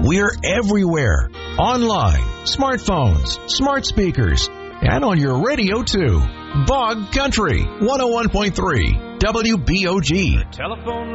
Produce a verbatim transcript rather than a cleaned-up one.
We're everywhere. Online, smartphones, smart speakers, and on your radio, too. Bog Country, one oh one point three W B O G. Telephone